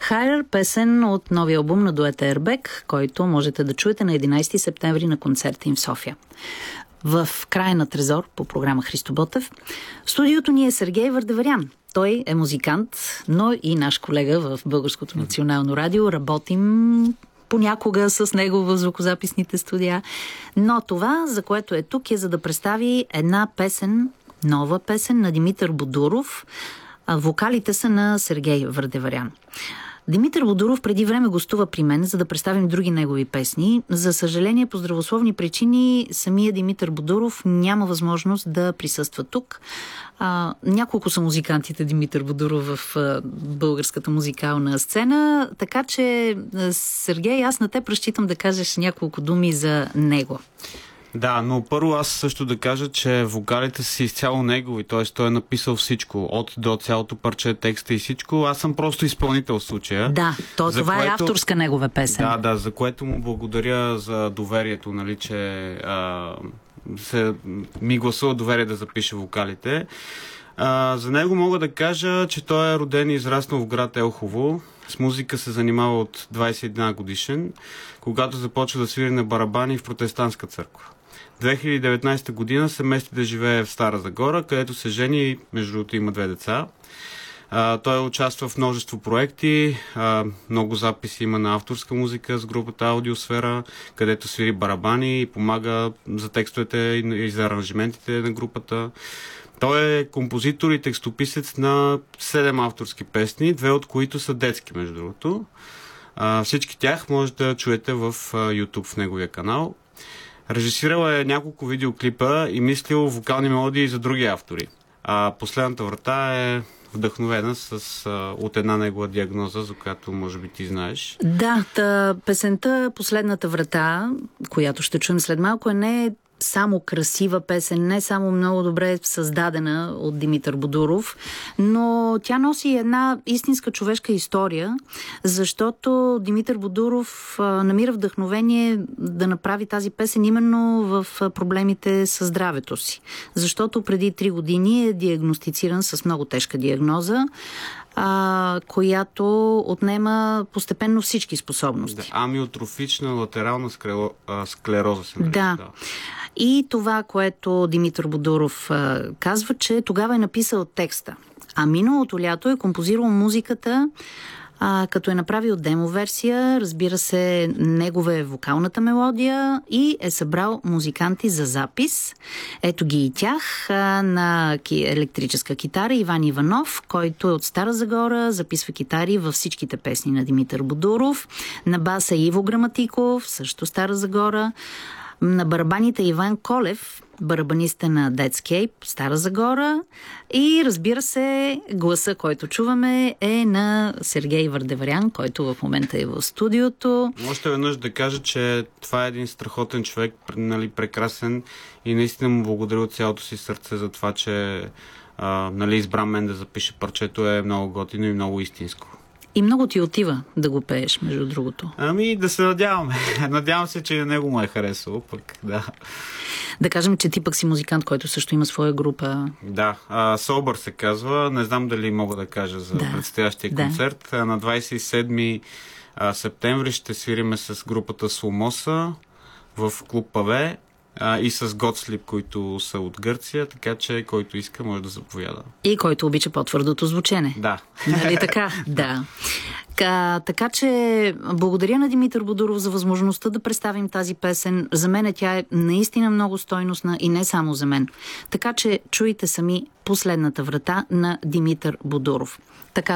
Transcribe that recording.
Хайер, песен от новия албум на дуета Ербек, който можете да чуете на 11 септември на концерта им в София. В края на Трезор по програма Христо Ботев. В студиото ни е Сергей Върдеварян. Той е музикант, но и наш колега в Българското национално радио. Работим понякога с него в звукозаписните студия. Но това, за което е тук, е за да представи една песен, нова песен на Димитър Бодуров. Вокалите са на Сергей Върдеварян. Димитър Бодуров преди време гостува при мен, за да представим други негови песни. За съжаление, по здравословни причини, самия Димитър Бодуров няма възможност да присъства тук. Няколко са музикантите Димитър Бодуров в българската музикална сцена, така че, Сергей, аз на те разчитам да кажеш няколко думи за него. Да, но първо аз също да кажа, че вокалите са изцяло негови, т.е. той е написал всичко, от до цялото парче, текста и всичко. Аз съм просто изпълнител в случая. Да, това е авторска негова песен. Да, за което му благодаря за доверието, нали, че ми гласува доверие да запише вокалите. За него мога да кажа, че той е роден и израснал в град Елхово. С музика се занимава от 21 годишен, когато започва да свири на барабани в протестантска църква. 2019 година се мести да живее в Стара Загора, където се жени и между другото има 2 деца. Той участва в множество проекти, много записи има на авторска музика с групата Аудиосфера, където свири барабани и помага за текстовете и за аранжиментите на групата. Той е композитор и текстописец на 7 авторски песни, 2 от които са детски, между другото. Всички тях може да чуете в YouTube в неговия канал. Режисирал е няколко видеоклипа и мислил вокални мелодии за други автори. Последната врата е вдъхновена от една негова диагноза, за която може би ти знаеш. Да, песента Последната врата, която ще чуем след малко, не е само красива песен, не само много добре създадена от Димитър Бодуров, но тя носи една истинска човешка история, защото Димитър Бодуров намира вдъхновение да направи тази песен именно в проблемите със здравето си. Защото преди 3 години е диагностициран с много тежка диагноза, която отнема постепенно всички способности. Да, амиотрофична латерална склероза. Да. И това, което Димитър Бодуров казва, че тогава е написал текста. А миналото лято е композирал музиката, като е направил демо-версия, разбира се, негова е вокалната мелодия и е събрал музиканти за запис. Ето ги и тях. На електрическа китара Иван Иванов, който е от Стара Загора, записва китари във всичките песни на Димитър Бодуров. На баса Иво Граматиков, също Стара Загора. На барабаните Иван Колев, барабаниста на Deadscape, Стара Загора. И разбира се, гласа, който чуваме, е на Сергей Върдеварян, който в момента е в студиото. Още веднъж да кажа, че това е един страхотен човек, нали, прекрасен, и наистина му благодаря от цялото си сърце за това, че избра мен да запише парчето. Е много готино и много истинско. И много ти отива да го пееш, между другото. Да се надяваме. Надявам се, че и на него му е харесало, пък да. Да кажем, че ти пък си музикант, който също има своя група. Да, Собър се казва. Не знам дали мога да кажа за предстоящия концерт. На 27 септември ще свириме с групата Сломоса в клуб Паве и с Готслип, които са от Гърция, така че който иска може да заповяда. И който обича по-твърдото звучене. Да. Нали така? Да. Така че благодаря на Димитър Бодуров за възможността да представим тази песен. За мен тя е наистина много стойностна и не само за мен. Така че чуйте сами Последната врата на Димитър Бодуров. Така